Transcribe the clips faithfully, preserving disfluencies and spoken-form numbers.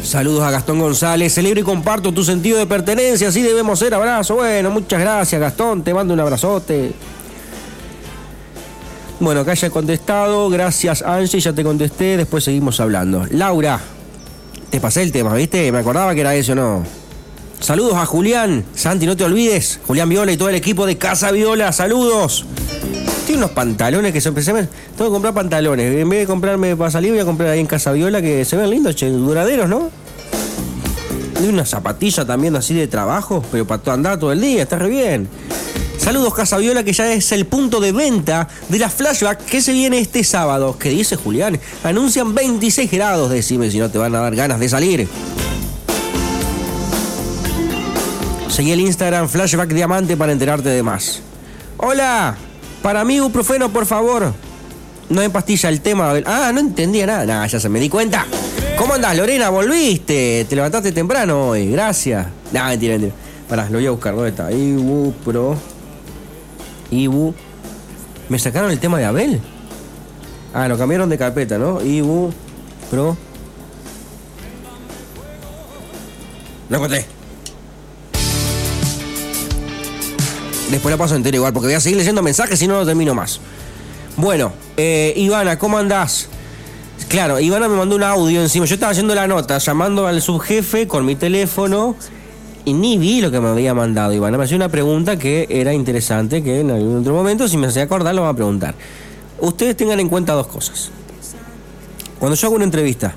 Saludos a Gastón González. Celebro y comparto tu sentido de pertenencia. Así debemos ser. Abrazo. Bueno, muchas gracias, Gastón. Te mando un abrazote. Bueno, acá ya he contestado. Gracias, Angie. Ya te contesté. Después seguimos hablando. Laura, te pasé el tema, ¿viste? Me acordaba que era eso, ¿no? Saludos a Julián. Santi, no te olvides. Julián Viola y todo el equipo de Casa Viola. Saludos. Tiene unos pantalones que se empecé. Tengo que comprar pantalones. En vez de comprarme para salir, voy a comprar ahí en Casa Viola, que se ven lindos, che, duraderos, ¿no? Y una zapatilla también así de trabajo, pero para andar todo el día, está re bien. Saludos, Casa Viola, que ya es el punto de venta de la Flashback que se viene este sábado. ¿Qué dice Julián? Anuncian veintiséis grados. Decime si no te van a dar ganas de salir. Seguí el Instagram Flashback Diamante para enterarte de más. Hola. Para mí, ibuprofeno, por favor. No en pastilla el tema. Ah, no entendía nada. Nah, ya se me di cuenta. ¿Cómo andás, Lorena? ¿Volviste? Te levantaste temprano hoy. Gracias. Nah, mentira, mentira. Pará, lo voy a buscar. ¿Dónde está? Ibupro. Ibu. ¿Me sacaron el tema de Abel? Ah, lo cambiaron de carpeta, ¿no? Ibupro. Lo encontré. Después la paso entera igual, porque voy a seguir leyendo mensajes si no lo termino más. Bueno, eh, Ivana, ¿cómo andás? Claro, Ivana me mandó un audio encima. Yo estaba haciendo la nota, llamando al subjefe con mi teléfono y ni vi lo que me había mandado Ivana. Me hacía una pregunta que era interesante, que en algún otro momento, si me hacía acordar, lo va a preguntar. Ustedes tengan en cuenta dos cosas. Cuando yo hago una entrevista,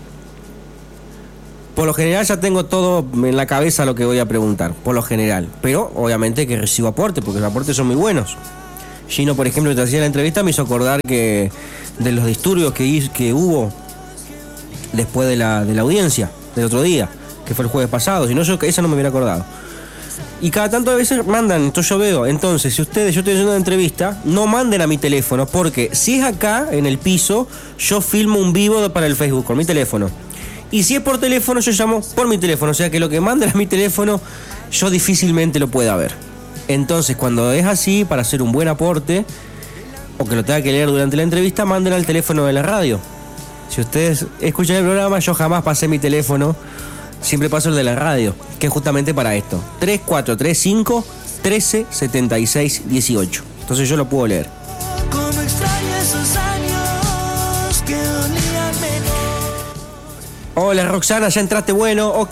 por lo general ya tengo todo en la cabeza lo que voy a preguntar, por lo general. Pero obviamente que recibo aportes, porque los aportes son muy buenos. Gino, por ejemplo, que te hacía la entrevista, me hizo acordar que de los disturbios que, que hubo después de la, de la audiencia del otro día, que fue el jueves pasado. Si no, yo esa no me hubiera acordado. Y cada tanto a veces mandan, entonces yo veo. Entonces, si ustedes, yo estoy haciendo una entrevista, no manden a mi teléfono, porque si es acá, en el piso, yo filmo un vivo para el Facebook con mi teléfono. Y si es por teléfono, yo llamo por mi teléfono. O sea que lo que manden a mi teléfono, yo difícilmente lo pueda ver. Entonces, cuando es así, para hacer un buen aporte, o que lo tenga que leer durante la entrevista, manden al teléfono de la radio. Si ustedes escuchan el programa, yo jamás pasé mi teléfono. Siempre paso el de la radio, que es justamente para esto. tres cuatro tres cinco, uno tres, siete seis, uno ocho. Entonces yo lo puedo leer. Como extraño esos años que dolían menos. Hola, Roxana, ya entraste, bueno, ok.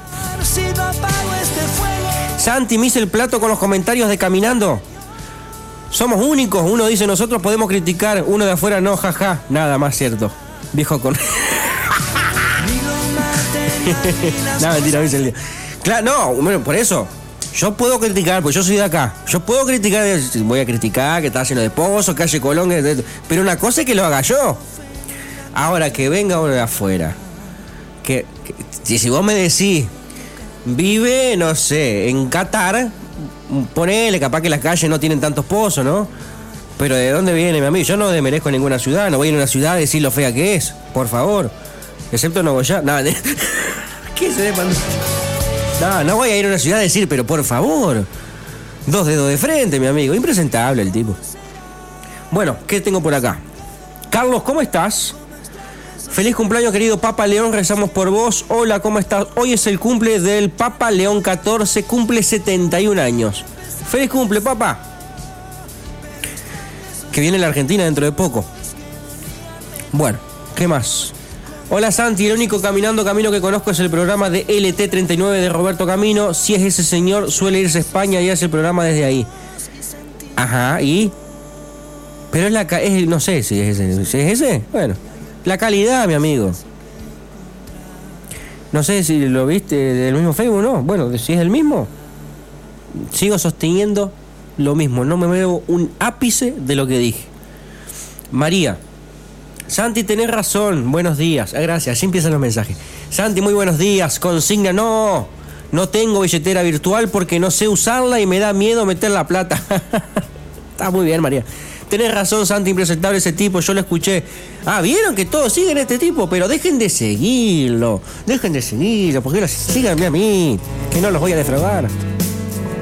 Santi, me hice el plato con los comentarios de Caminando. Somos únicos, uno dice nosotros podemos criticar, uno de afuera no, jaja, nada más cierto. Viejo con... no, mentira, me hice el día. Claro, no, bueno, por eso, yo puedo criticar, pues yo soy de acá. Yo puedo criticar, voy a criticar que está lleno de pozos, calle Colón, pero una cosa es que lo haga yo. Ahora que venga uno de afuera. Que, que si, si vos me decís, vive, no sé, en Qatar, ponele, capaz que las calles no tienen tantos pozos, ¿no? Pero ¿de dónde viene, mi amigo? Yo no desmerezco ninguna ciudad, no voy a ir a una ciudad a decir lo fea que es, por favor. Excepto Nuevo Ya. No, ¿qué se ve? No, no voy a ir a una ciudad a decir, pero por favor. Dos dedos de frente, mi amigo. Impresentable el tipo. Bueno, ¿qué tengo por acá? Carlos, ¿cómo estás? Feliz cumpleaños, querido Papa León, rezamos por vos. Hola, ¿cómo estás? Hoy es el cumple del Papa León catorce, cumple setenta y un años. Feliz cumple, Papa. Que viene la Argentina dentro de poco. Bueno, ¿qué más? Hola Santi, el único Caminando Camino que conozco es el programa de L T treinta y nueve de Roberto Camino. Si es ese señor, suele irse a España y hace el programa desde ahí. Ajá, ¿y? Pero es la... Es, no sé si es ese. ¿Si es ese? Bueno... La calidad, mi amigo. No sé si lo viste del mismo Facebook o no. Bueno, si es el mismo, sigo sosteniendo lo mismo. No me veo un ápice de lo que dije. María. Santi, tenés razón. Buenos días. Ah, gracias. Así empiezan los mensajes. Santi, muy buenos días. Consigna, no. No tengo billetera virtual porque no sé usarla y me da miedo meter la plata. Está muy bien, María. Tenés razón, Santi, impresentable ese tipo, yo lo escuché. Ah, vieron que todos siguen a este tipo, pero dejen de seguirlo. Dejen de seguirlo, porque síganme a mí, que no los voy a defraudar.